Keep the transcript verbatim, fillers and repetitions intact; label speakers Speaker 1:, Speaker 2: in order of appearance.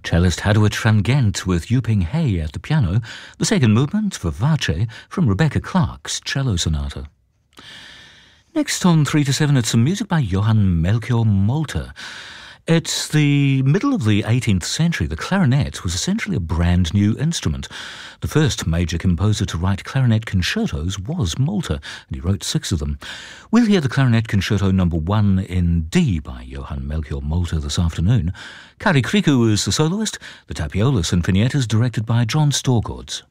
Speaker 1: Cellist Hadewit van Gent with Yuping Hay at the piano, the second movement, Vivace, from Rebecca Clark's Cello Sonata. Next on three to seven, it's some music by Johann Melchior Molter. At the middle of the eighteenth century, the clarinet was essentially a brand new instrument. The first major composer to write clarinet concertos was Molter, and he wrote six of them. We'll hear the Clarinet Concerto number one in D by Johann Melchior Molter this afternoon. Kari Kriku is the soloist. The Tapiola Sinfonietta is directed by John Storgårds.